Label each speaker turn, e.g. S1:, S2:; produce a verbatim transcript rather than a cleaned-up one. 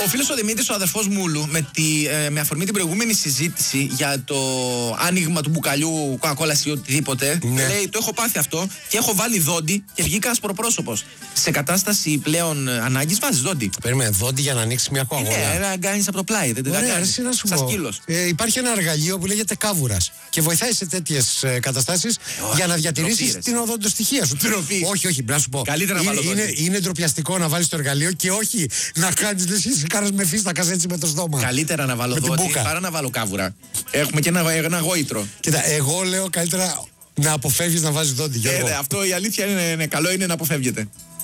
S1: Ο φίλος ο Δημήτρης, ο αδερφός Μούλου, με, τη, ε, με αφορμή την προηγούμενη συζήτηση για το άνοιγμα του μπουκαλιού Coca-Cola ή οτιδήποτε,
S2: ναι.
S1: λέει: το έχω πάθει αυτό και έχω βάλει δόντι και βγήκα ασπροπρόσωπος. Σε κατάσταση πλέον ανάγκης βάζεις δόντι.
S2: Περίμενε, δόντι για να ανοίξει μια Coca-Cola.
S1: Ναι, να κάνεις από το πλάι. Δεν
S2: Ωραία,
S1: τα κάνεις.
S2: να σου
S1: Σαν
S2: πω.
S1: σκύλος.
S2: Ε, υπάρχει ένα εργαλείο που λέγεται κάβουρας και βοηθάει σε τέτοιες ε, καταστάσεις ε, για να διατηρήσεις την οδοντοστοιχεία σου.
S1: Τροπή.
S2: Όχι, όχι, να σου πω.
S1: Καλύτερα να
S2: είναι,
S1: βάλω
S2: είναι, είναι ντροπιαστικό να βάλεις το εργαλείο και όχι να κάνεις λες εσύ κάνεις με φίστακας έτσι με το στόμα.
S1: Καλύτερα να βάλω δόντι παρά να βάλω κάβουρα. Έχουμε και ένα, ένα γόητρο.
S2: Κοίτα, εγώ λέω καλύτερα να αποφεύγεις να βάζεις δόντι.
S1: Ε, αυτό η αλήθεια είναι, είναι καλό είναι να αποφεύγετε.